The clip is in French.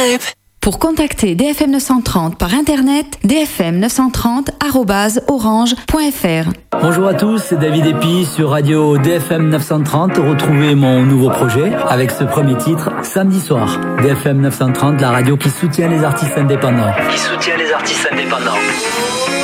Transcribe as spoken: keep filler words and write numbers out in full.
vibe. Pour contacter D F M neuf cent trente par internet, d f m neuf cent trente arobase orange point f r. Bonjour à tous, c'est David Epi sur radio D F M neuf cent trente. Retrouvez mon nouveau projet avec ce premier titre, Samedi soir. D F M neuf cent trente, la radio qui soutient les artistes indépendants. Qui soutient les artistes indépendants.